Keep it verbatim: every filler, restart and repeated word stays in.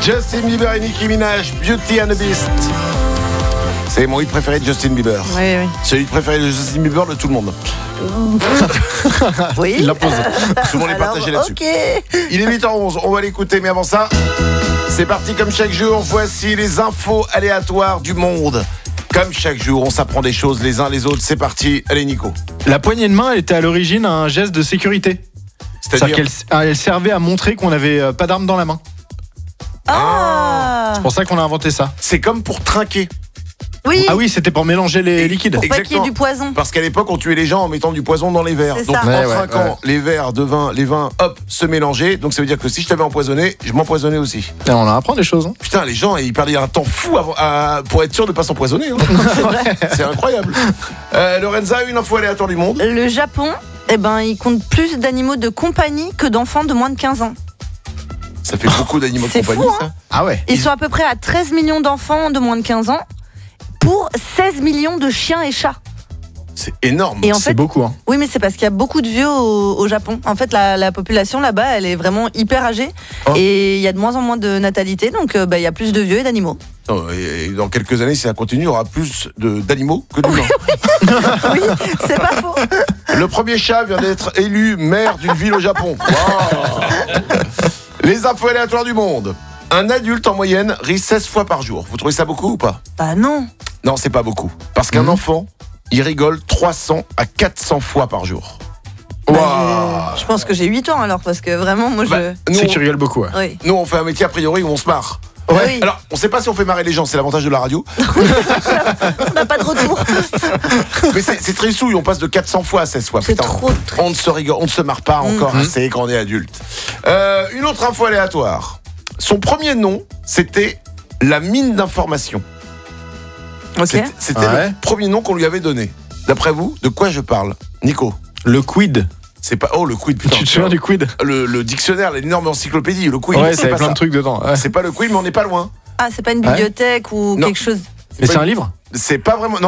Justin Bieber et Nicki Minaj, Beauty and the Beast. C'est mon hit préféré de Justin Bieber. Oui, oui. C'est le hit préféré de Justin Bieber de tout le monde. Oui. Il l'a posé. Tout le monde est Alors, partagé là-dessus. ok. Il est huit heures onze, on va l'écouter, mais avant ça, c'est parti comme chaque jour. Voici les infos aléatoires du monde. Comme chaque jour, on s'apprend des choses les uns les autres. C'est parti, allez Nico. La poignée de main elle était à l'origine un geste de sécurité. C'est-à-dire qu'elle elle servait à montrer qu'on n'avait pas d'arme dans la main. Ah. C'est pour ça qu'on a inventé ça. C'est comme pour trinquer. Oui. Ah oui, c'était pour mélanger les liquides. Pour pas qu'il y ait du poison. Parce qu'à l'époque, on tuait les gens en mettant du poison dans les verres. C'est Donc ça. en Ouais, ouais, trinquant, ouais. les verres de vin, les vins, hop, se mélangeaient. Donc ça veut dire que si je t'avais empoisonné, je m'empoisonnais aussi. Et on en apprend des choses. Hein. Putain, les gens, ils perdaient un temps fou avant, à- pour être sûr de ne pas s'empoisonner. Hein. C'est incroyable. Euh, Lorenza, une info aléatoire du monde. Le Japon, eh ben, il compte plus d'animaux de compagnie que d'enfants de moins de quinze ans. Ça fait beaucoup d'animaux de C'est compagnie, fou, ça. hein. Ah ouais. Ils sont à peu près à treize millions d'enfants de moins de quinze ans pour seize millions de chiens et chats. C'est énorme. Et en C'est fait, beaucoup. Hein. oui, mais c'est parce qu'il y a beaucoup de vieux au, au Japon. En fait, la, la population là-bas, elle est vraiment hyper âgée. Oh. Et il y a de moins en moins de natalité, donc euh, bah, il y a plus de vieux et d'animaux. Non, et dans quelques années, si ça continue, il y aura plus de- d'animaux que d'humains. Oui, c'est pas faux. Le premier chat vient d'être élu maire d'une ville au Japon. Wow. Les infos aléatoires du monde. Un adulte en moyenne rit seize fois par jour. Vous trouvez ça beaucoup ou pas? Bah non. Non, c'est pas beaucoup. Parce qu'un Mhm. enfant, il rigole trois cents à quatre cents fois par jour. Bah, Wow. je, je pense que j'ai huit ans alors, parce que vraiment, moi, Bah, je... nous, C'est on- que tu rigoles beaucoup. Ouais. Oui. nous, on fait un métier a priori où on se marre. Ah oui. Alors, on sait pas si on fait marrer les gens, c'est l'avantage de la radio. On n'a pas de retour. Mais c'est c'est très souille, on passe de quatre cents fois à seize fois. C'est Putain, trop triste. on ne se rigole, on ne se marre pas encore Mhm. assez quand on est adulte. Euh, une autre info aléatoire. Son premier nom, c'était la mine d'information. Ok. C'était c'était Ouais. le premier nom qu'on lui avait donné. D'après vous, de quoi je parle? Nico, Le quid. c'est pas... Oh, le quid, putain. Tu te souviens du quid? le, le dictionnaire, l'énorme encyclopédie, le quid, Ouais, c'est ça avait pas plein ça. de trucs dedans. Ouais. C'est pas le quid, mais on n'est pas loin. Ah, c'est pas une Ouais. bibliothèque ou Non. quelque chose. Mais pas c'est un une- livre? C'est pas vraiment...